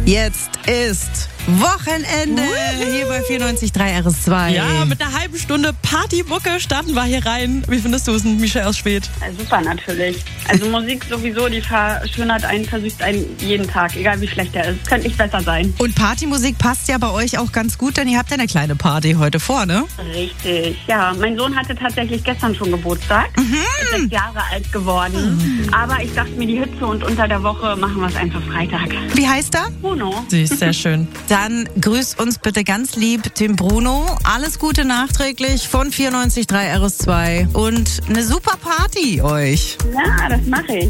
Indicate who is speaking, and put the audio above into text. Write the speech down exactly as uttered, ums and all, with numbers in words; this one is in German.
Speaker 1: Jetzt ist Wochenende
Speaker 2: Woohoo.
Speaker 1: hier bei vierundneunzig Komma drei R S zwei.
Speaker 2: Ja, mit einer halben Stunde Partymucke starten wir hier rein. Wie findest du es, Michelle aus Schwedt?
Speaker 3: Ja, super natürlich. Also Musik sowieso, die verschönert einen, versüßt einen jeden Tag, egal wie schlecht er ist. Könnte nicht besser sein.
Speaker 1: Und Partymusik passt ja bei euch auch ganz gut, denn ihr habt ja eine kleine Party heute vor, ne?
Speaker 3: Richtig, ja. Mein Sohn hatte tatsächlich gestern schon Geburtstag. Mhm. Ist sechs Jahre alt geworden. Mhm. Aber ich dachte mir, die Hitze und unter der Woche machen wir es einfach Freitag.
Speaker 1: Wie heißt er?
Speaker 3: Bruno.
Speaker 2: Süß, sehr schön.
Speaker 1: Dann grüß uns bitte ganz lieb den Bruno. Alles Gute nachträglich von vierundneunzig Komma drei R S zwei und eine super Party euch.
Speaker 3: Ja, das mache ich.